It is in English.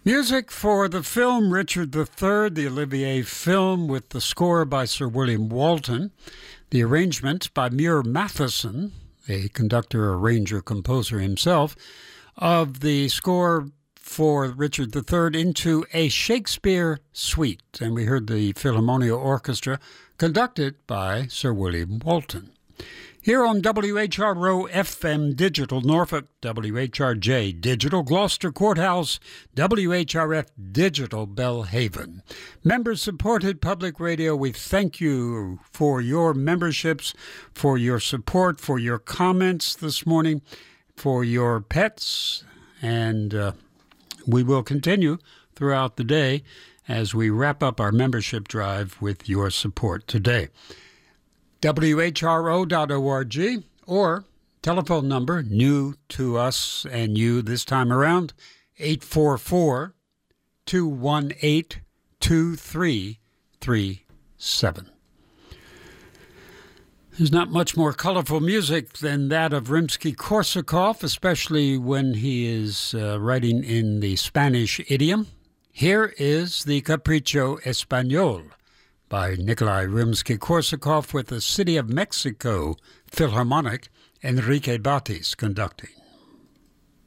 Music for the film Richard III, the Olivier film, with the score by Sir William Walton, the arrangement by Muir Matheson, a conductor, arranger, composer himself, of the score for Richard III into a Shakespeare suite. And we heard the Philharmonia Orchestra conducted by Sir William Walton. Here on WHRO FM Digital Norfolk, WHRJ Digital Gloucester Courthouse, WHRF Digital Belhaven. Member-supported public radio, we thank you for your memberships, for your support, for your comments this morning, for your pets, and we will continue throughout the day as we wrap up our membership drive with your support today. WHRO.org or telephone number new to us and you this time around, 844-218-2337. There's not much more colorful music than that of Rimsky-Korsakov, especially when he is writing in the Spanish idiom. Here is the Capricho Español by Nikolai Rimsky-Korsakov with the City of Mexico Philharmonic, Enrique Batis conducting.